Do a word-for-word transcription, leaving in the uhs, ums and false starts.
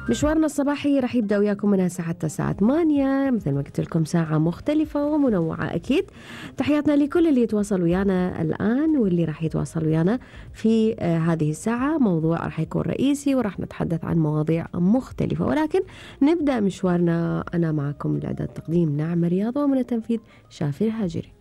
مشوارنا الصباحي رح يبدأ وياكم من هسه حتى الساعة ثمانية، مثل ما قلت لكم ساعة مختلفة ومنوعة أكيد. تحياتنا لكل اللي يتواصل ويانا الآن واللي رح يتواصل ويانا في آه هذه الساعة. موضوع رح يكون رئيسي ورح نتحدث عن مواضيع مختلفة، ولكن نبدأ مشوارنا أنا معكم من الإعداد تقديم نعمة رياض، ومن التنفيذ شافي الهاجري.